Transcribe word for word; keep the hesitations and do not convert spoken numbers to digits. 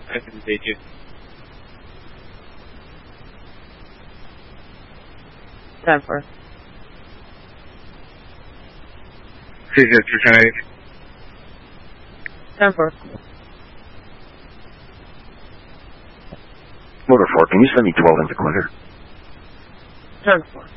I can date you. ten four. three zero two ten eight. ten four. Motor four, can you send me twelve into Clinker? ten four.